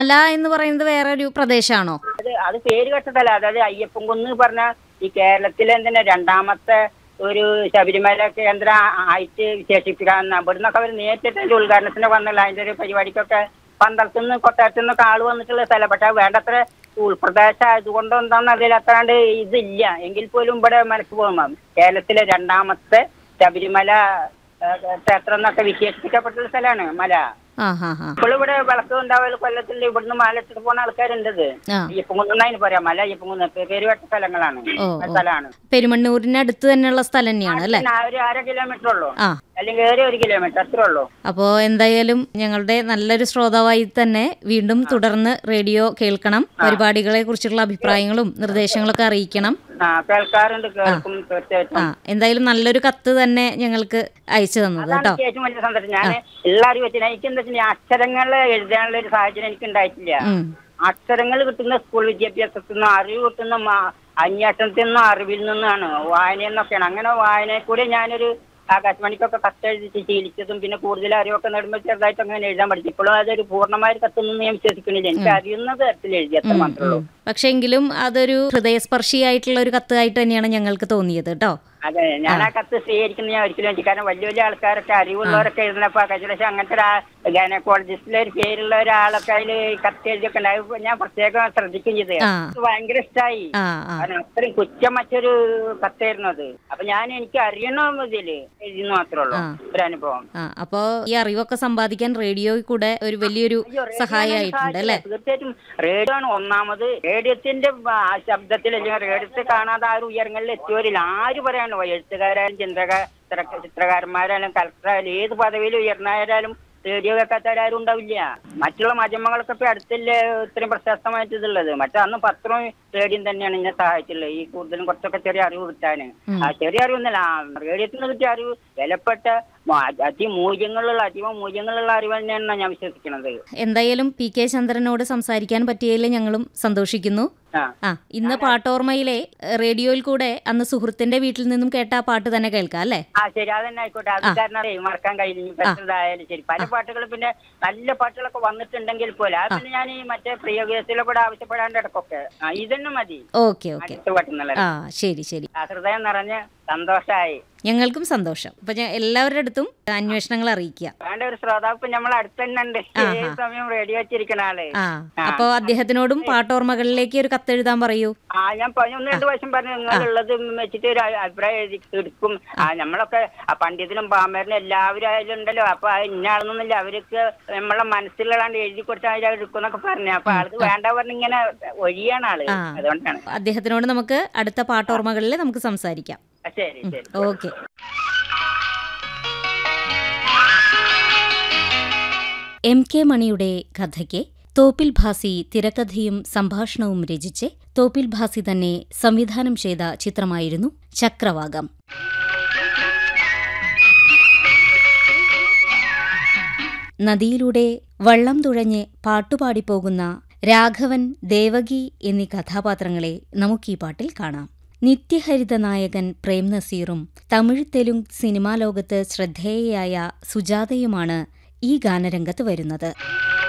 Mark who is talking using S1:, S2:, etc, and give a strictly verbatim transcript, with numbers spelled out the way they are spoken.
S1: അല്ല എന്ന് പറയുന്നത് വേറെ ഒരു പ്രദേശമാണോ?
S2: അത് അത് പേര് കേട്ടതല്ല. അതായത് അയ്യപ്പൻകുന്ന് പറഞ്ഞ ഈ കേരളത്തിലെ തന്നെ രണ്ടാമത്തെ ഒരു ശബരിമല കേന്ദ്ര ആയിട്ട് വിശേഷിപ്പിക്കാൻ ഇവിടുന്നൊക്കെ അവർ നേരിട്ട് അതിന്റെ ഉദ്ഘാടനത്തിന് വന്നല്ല. അതിന്റെ ഒരു പരിപാടിക്കൊക്കെ പന്തളത്തുനിന്ന് കൊട്ടാരത്തുനിന്നൊക്കെ ആള് വന്നിട്ടുള്ള സ്ഥലം. പക്ഷെ വേണ്ടത്ര ഉൾപ്രദേശം ആയതുകൊണ്ട് എന്താണെന്ന് അതിൽ അത്രാണ്ട് ഇതില്ല. എങ്കിൽ പോലും ഇവിടെ മനസ്സ് പോകുമ്പോ കേരളത്തിലെ രണ്ടാമത്തെ ശബരിമല ക്ഷേത്രം എന്നൊക്കെ വിശേഷിപ്പിക്കപ്പെട്ട സ്ഥലമാണ് മല. ഇപ്പോൾ ഇവിടെ വിളക്ക് ഉണ്ടാവുക കൊല്ലത്തിൽ ഇവിടുന്ന് മല ഇട്ടിട്ട് പോകുന്ന ആൾക്കാരുണ്ടത്. അയ്യപ്പൻകുന്നായി പറയാം. മല അയ്യപ്പൻകുന്ന് പേരുവെട്ട സ്ഥലങ്ങളാണ്, സ്ഥലമാണ്.
S1: പെരുമണ്ണൂരിനടുത്ത് തന്നെയുള്ള സ്ഥലം തന്നെയാണ് അല്ലേ?
S2: ഒരു അര കിലോമീറ്റർ ഉള്ളൂ, അല്ലെങ്കിൽ ഏറെ ഒരു കിലോമീറ്റർ അത്രേ ഉള്ളൂ.
S1: അപ്പോ എന്തായാലും ഞങ്ങളുടെ നല്ലൊരു ശ്രോതാവായി തന്നെ വീണ്ടും തുടർന്ന് റേഡിയോ കേൾക്കണം. പരിപാടികളെ കുറിച്ചുള്ള അഭിപ്രായങ്ങളും നിർദ്ദേശങ്ങളൊക്കെ അറിയിക്കണം.
S2: കേൾക്കാറുണ്ട്, കേൾക്കും തീർച്ചയായിട്ടും.
S1: ആ എന്തായാലും നല്ലൊരു കത്ത് തന്നെ ഞങ്ങൾക്ക് അയച്ചു തന്നത് കേട്ടോ.
S2: ഏറ്റവും വലിയ സന്തോഷം. ഞാൻ എല്ലാവരും വെച്ചാൽ എനിക്ക് എന്താ വെച്ചാൽ അക്ഷരങ്ങൾ എഴുതാനുള്ള ഒരു സാഹചര്യം എനിക്ക് ഉണ്ടായിട്ടില്ല. അക്ഷരങ്ങൾ കിട്ടുന്ന സ്കൂൾ വിദ്യാഭ്യാസത്തിൽ നിന്ന്, അറിവ് കിട്ടുന്ന അന്വേഷണത്തിൽ നിന്നും അറിവിൽ നിന്നാണ്, വായനയെന്നൊക്കെയാണ്. അങ്ങനെ വായനയിൽ കൂടെ ഞാനൊരു ആകാശവാണിക്കൊക്കെ കത്ത് എഴുതി ശീലിച്ചതും പിന്നെ കൂടുതൽ അറിവൊക്കെ നേടുമ്പോൾ ചെറുതായിട്ട് അങ്ങനെ എഴുതാൻ പഠിച്ചു. ഇപ്പോഴും അതൊരു പൂർണ്ണമായ കത്തൊന്നും ഞാൻ വിശ്വസിക്കുന്നില്ല. എനിക്ക് അറിയുന്ന തരത്തിൽ എഴുതി അത്ര മാത്രമേ ഉള്ളൂ.
S1: പക്ഷെ എങ്കിലും അതൊരു ഹൃദയസ്പർശിയായിട്ടുള്ള ഒരു കത്തായിട്ട് തന്നെയാണ് ഞങ്ങൾക്ക് തോന്നിയത് കേട്ടോ.
S2: അതെ, ഞാൻ ആ കത്ത് സ്വീകരിക്കുന്നത് ഞാൻ ഒരിക്കലും വെച്ചു. കാരണം വലിയ വലിയ ആൾക്കാരൊക്കെ അറിവുള്ളവരൊക്കെ എഴുതുന്നപ്പോ കഴിഞ്ഞ അങ്ങനത്തെ ഒരു ഗൈനക്കോളജിസ്റ്റിലെ ഒരു പേരുള്ള ഒരാളൊക്കെ അതിൽ കത്ത് എഴുതിയൊക്കെ ഉണ്ടായി. ഞാൻ പ്രത്യേകം ശ്രദ്ധിക്കുകയും ചെയ്തത് ഭയങ്കര ഇഷ്ടമായി. കാരണം അത്രയും കുറ്റം മറ്റൊരു കത്തായിരുന്നു അത്. അപ്പൊ ഞാൻ എനിക്ക് അറിയണം ഇതില് എഴുതുന്നു മാത്രമേ ഉള്ളൂ ഒരു അനുഭവം.
S1: അപ്പൊ ഈ അറിവൊക്കെ സമ്പാദിക്കാൻ റേഡിയോയിൽ കൂടെ ഒരു വലിയൊരു സഹായമായിട്ടുണ്ട് അല്ലെ?
S2: തീർച്ചയായിട്ടും റേഡിയോ ആണ് ഒന്നാമത്. റേഡിയോത്തിന്റെ ശബ്ദത്തിൽ അല്ലെങ്കിൽ റേഡിയോത്തെ കാണാതെ ആ ഒരു ഉയരങ്ങളിൽ എത്തിയവരിൽ ആര് പറയാൻ എഴുത്തുകാരായാലും ചിന്തകാര ചിത്രകാരന്മാരായാലും കളക്ടറായാലും ഏത് പദവിയിൽ ഉയർന്നവരായാലും റേഡിയോ കേൾക്കാത്തവരാരും ഉണ്ടാവില്ല. മറ്റുള്ള മാധ്യമങ്ങളൊക്കെ ഇപ്പൊ അടുത്തല്ലേ ഇത്രയും പ്രശസ്തമായിട്ട് ഇതുള്ളത്. മറ്റേ അന്ന് പത്രവും റേഡിയോയും തന്നെയാണ് എന്നെ സഹായിച്ചുള്ളത് ഈ കൂടുതലും കുറച്ചൊക്കെ ചെറിയ അറിവ് കിട്ടാന്. ആ ചെറിയ അറിവൊന്നുമല്ല, റേഡിയോത്തിൽ നിന്ന് കിട്ടിയ അറിവ് വിലപ്പെട്ട അതിമൂല്യങ്ങളുള്ള അതീവ മൂല്യങ്ങളുള്ള അറിവ് തന്നെയാണ് ഞാൻ വിശ്വസിക്കുന്നത്.
S1: എന്തായാലും പി കെ ചന്ദ്രനോട് സംസാരിക്കാൻ പറ്റിയതിൽ ഞങ്ങളും സന്തോഷിക്കുന്നു. ആ ഇന്ന് പാട്ടോർമ്മയിലെ റേഡിയോയിൽ കൂടെ അന്ന് സുഹൃത്തിന്റെ വീട്ടിൽ നിന്നും കേട്ട ആ പാട്ട് തന്നെ കേൾക്കാം അല്ലേ?
S2: ആ ശരി, അത് തന്നെ ആയിക്കോട്ടെ. അത് കാരണം മറക്കാൻ കഴിയില്ലായാലും ശരി. പല പാട്ടുകൾ പിന്നെ നല്ല പാട്ടുകളൊക്കെ വന്നിട്ടുണ്ടെങ്കിൽ പോലെ അത് പിന്നെ ഞാൻ ഈ മറ്റേ പ്രിയഗീതത്തിലെ കൂടെ ആവശ്യപ്പെടാണ്ട് ഇടക്കൊക്കെ ഇതന്നെ മതി.
S1: ഓക്കെ ഓക്കെ, ആ ശരി ശരി.
S2: ഹൃദയം നിറഞ്ഞ സന്തോഷമായി.
S1: ഞങ്ങൾക്കും സന്തോഷം. അപ്പൊ ഞാൻ എല്ലാവരുടെ അടുത്തും അന്വേഷണങ്ങൾ അറിയിക്കുക.
S2: വേണ്ട ഒരു ശ്രോതാവ് ഇപ്പൊ നമ്മൾ അടുത്ത് തന്നെ ഉണ്ട്, ഏത് സമയം റേഡിയോ വെച്ചിരിക്കണ ആള്.
S1: അപ്പൊ അദ്ദേഹത്തിനോടും പാട്ടോർമ്മകളിലേക്ക് ഒരു കത്തെഴുതാൻ പറയൂ.
S2: ആ ഞാൻ ഒന്ന് രണ്ടു പ്രാവശ്യം പറഞ്ഞു നിങ്ങളുള്ളത് വെച്ചിട്ട് ഒരു അഭിപ്രായം എഴുതി എടുക്കും. നമ്മളൊക്കെ പണ്ഡിതനും പാമരനും എല്ലാവരും അതിലുണ്ടല്ലോ. അപ്പൊ ഇന്നാളൊന്നുമില്ല, അവർക്ക് നമ്മളെ മനസ്സിലുള്ളതാണ്ട് എഴുതി കൊടുത്താൽ എടുക്കുന്നൊക്കെ പറഞ്ഞു. അപ്പൊ ആൾക്ക് വേണ്ട പറഞ്ഞ ഇങ്ങനെ ഒഴിയാണ് ആള്. അതുകൊണ്ടാണ്
S1: അദ്ദേഹത്തിനോട് നമുക്ക് അടുത്ത പാട്ടോർമ്മകളിൽ നമുക്ക് സംസാരിക്കാം.
S2: ശരി ശരി,
S1: ഓക്കെ. എം കെ മണിയുടെ കഥയ്ക്ക് തോപ്പിൽ ഭാസി തിരക്കഥയും സംഭാഷണവും രചിച്ച് തോപ്പിൽ ഭാസി തന്നെ സംവിധാനം ചെയ്ത ചിത്രമായിരുന്നു ചക്രവാകം. നദിയിലൂടെ വള്ളം തുഴഞ്ഞ് പാട്ടുപാടിപ്പോകുന്ന രാഘവൻ, ദേവകി എന്നീ കഥാപാത്രങ്ങളെ നമുക്കീ പാട്ടിൽ കാണാം. നിത്യഹരിത നായകൻ പ്രേം നസീറും തമിഴ് തെലുങ്ക് സിനിമാ ലോകത്ത് ശ്രദ്ധേയയായ സുജാതയുമാണ് ഈ ഗാനരംഗത്ത് വരുന്നത്.